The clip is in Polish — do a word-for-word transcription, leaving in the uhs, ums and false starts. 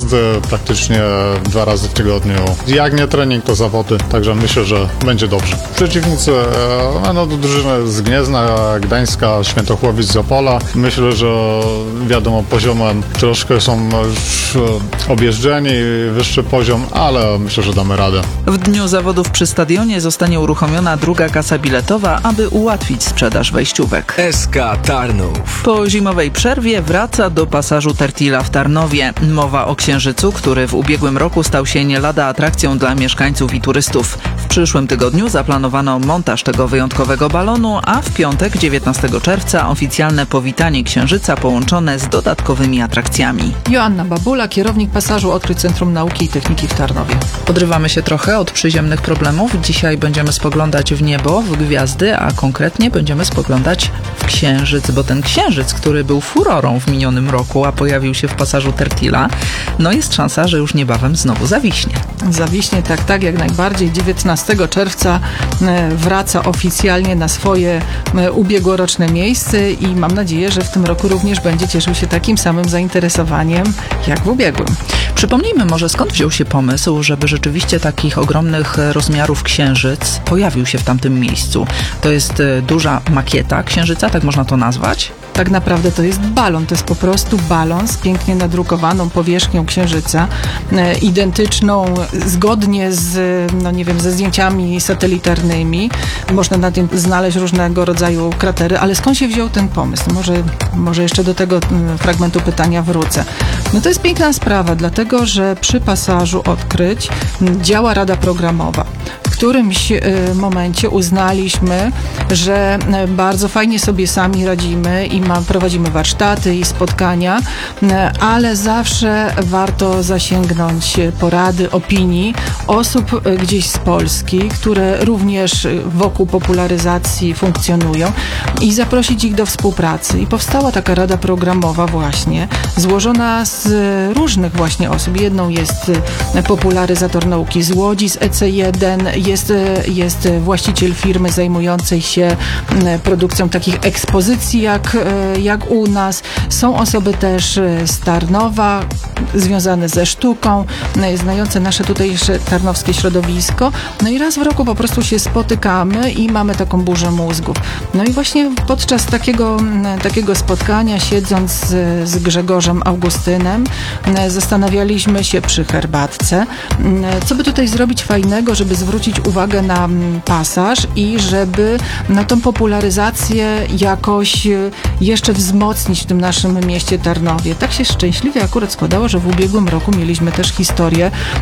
jazdy praktycznie dwa razy w tygodniu. Jak nie trening, to zawody, także myślę, że będzie dobrze. Przeciwnicy, no to drużyny z Gniezna, Gdańska, Świętochłowic z Opola. Myślę, że wiadomo, poziomem troszkę są już objeżdżeni, wyższy poziom, ale myślę, że damy radę. W dniu zawodów przy stadionie zostanie uruchomiona druga kasa biletowa, aby ułatwić sprzedaż wejściówek. S K Tarnów. Po zimowej przerwie wraca do pasażu Tertila w Tarnowie. Mowa o Księżycu, który w ubiegłym roku stał się nie lada atrakcją dla mieszkańców i turystów. W przyszłym tygodniu zaplanowano montaż tego wyjątkowego balonu, a w piątek, dziewiętnastego czerwca, oficjalne powitanie Księżyca połączone z dodatkowymi atrakcjami. Joanna Babula, kierownik pasażu Odkryć Centrum Nauki i Techniki w Tarnowie. Odrywamy się trochę od przyziemnych problemów. Dzisiaj będziemy spoglądać w niebo, w gwiazdy, a konkretnie będziemy spoglądać w Księżyc, bo ten Księżyc, który był furorą w minionym roku, a pojawił się w pasażu Tertila, no jest szansa, że już niebawem znowu zawiśnie. Zawiśnie, tak, tak, jak najbardziej. dziewiętnastego czerwca wraca oficjalnie na swoje ubiegłoroczne miejsce i mam nadzieję, że w tym roku również będzie cieszył się takim samym zainteresowaniem jak w ubiegłym. Przypomnijmy może, skąd wziął się pomysł, żeby rzeczywiście takich ogromnych rozmiarów Księżyc pojawił się w tamtym miejscu. To jest duża makieta Księżyca, tak można to nazwać? Tak naprawdę to jest balon, to jest po prostu balon z pięknie nadrukowaną powierzchnią Księżyca, e, identyczną zgodnie z, no nie wiem, ze zdjęciami satelitarnymi. Można na tym znaleźć różnego rodzaju kratery, ale skąd się wziął ten pomysł? Może, może jeszcze do tego m, fragmentu pytania wrócę. No to jest piękna sprawa, dlatego że przy pasażu Odkryć m, działa rada programowa. W którymś y, momencie uznaliśmy, że y, bardzo fajnie sobie sami radzimy i ma, prowadzimy warsztaty i spotkania, y, ale zawsze warto zasięgnąć porady, opinii osób y, gdzieś z Polski, które również wokół popularyzacji funkcjonują i zaprosić ich do współpracy. I powstała taka rada programowa właśnie, złożona z różnych właśnie osób. Jedną jest y, popularyzator nauki z Łodzi, z E C jeden, Jest, jest właściciel firmy zajmującej się produkcją takich ekspozycji jak, jak u nas. Są osoby też z Tarnowa, związane ze sztuką, znające nasze tutejsze tarnowskie środowisko. No i raz w roku po prostu się spotykamy i mamy taką burzę mózgów. No i właśnie podczas takiego, takiego spotkania, siedząc z, z Grzegorzem Augustynem, zastanawialiśmy się przy herbatce, co by tutaj zrobić fajnego, żeby zwrócić uwagę na pasaż i żeby na tą popularyzację jakoś jeszcze wzmocnić w tym naszym mieście Tarnowie. Tak się szczęśliwie akurat składało, że w ubiegłym roku mieliśmy też historię